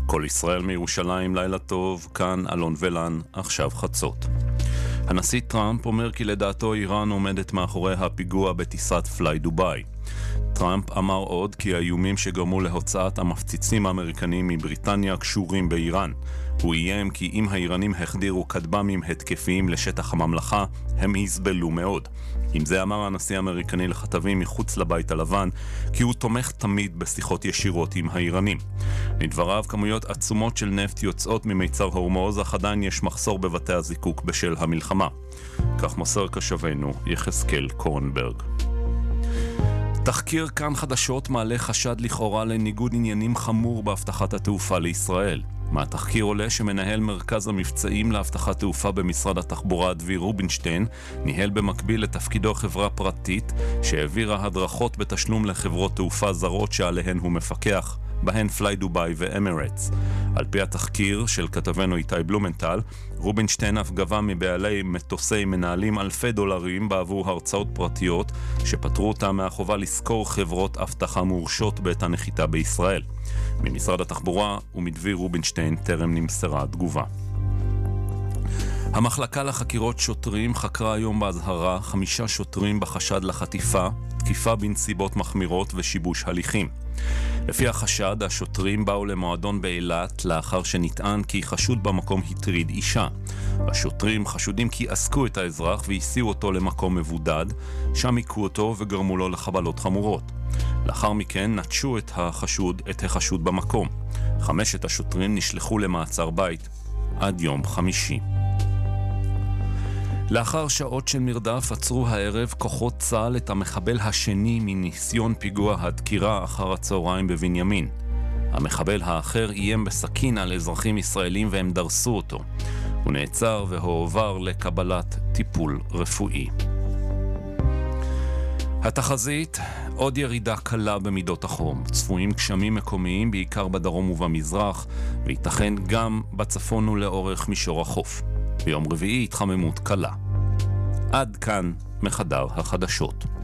כל ישראל מירושלים, לילה טוב, כאן אלון ולן, עכשיו חצות. הנשיא טראמפ אומר כי לדעתו איראן עומדת מאחורי הפיגוע בטיסת פליי דוביי. טראמפ אמר עוד כי האיומים שגרמו להוצאת המפציצים האמריקנים מבריטניה קשורים באיראן. הוא איים כי אם האיראנים החדירו כטב"מים התקפיים לשטח הממלכה, הם יסבלו מאוד. עם זה אמר הנשיא האמריקני לכתבים מחוץ לבית הלבן, כי הוא תומך תמיד בשיחות ישירות עם האיראנים. לדבריו, כמויות עצומות של נפט יוצאות ממיצר הורמוז, אך עדיין יש מחסור בבתי הזיקוק בשל המלחמה. כך מוסר קשבנו יחזקאל קורנברג. תחקיר כאן חדשות מעלה חשד לכאורה לניגוד עניינים חמור בהבטחת התעופה לישראל. מהתחקיר עולה שמנהל מרכז המבצעים להבטחת תעופה במשרד התחבורה דבי רובינשטיין ניהל במקביל לתפקידו חברה פרטית שהעבירה הדרכות בתשלום לחברות תעופה זרות שעליהן הוא מפקח, בהן פליי דוביי ואמירטס. על פי התחקיר של כתבנו איתי בלומנטל, רובינשטיין אף גבה מבעלי מטוסי מנהלים אלפי דולרים בעבור הרצאות פרטיות שפטרו אותם מהחובה לזכור חברות אבטחה מורשות בעת הנחיתה בישראל. ממשרד התחבורה ומדבי רובינשטיין טרם נמסרה תגובה. המחלקה לחקירות שוטרים חקרה היום בהזהרה 5 שוטרים בחשד לחטיפה, תקיפה בנסיבות מחמירות ושיבוש הליכים. לפי החשד, השוטרים באו למועדון באילת לאחר שנטען כי חשוד במקום הטריד אישה. השוטרים חשודים כי עסקו את האזרח והסיעו אותו למקום מבודד, שם עיקו אותו וגרמו לו לחבלות חמורות. לאחר מכן נטשו את החשוד במקום. 5 השוטרים נשלחו למעצר בית עד יום חמישי. לאחר שעות של מרדף עצרו הערב כוחות צה"ל את המחבל השני מניסיון פיגוע הדקירה אחר הצהריים בבנימין. המחבל האחר איים בסכין על אזרחים ישראלים והם דרסו אותו. הוא נעצר והועבר לקבלת טיפול רפואי. התחזית, עוד ירידה קלה במידות החום. צפויים גשמים מקומיים בעיקר בדרום ובמזרח, וייתכן גם בצפון ולאורך מישור החוף. ביום רביעי התחממות קלה. עד כאן מחדר החדשות.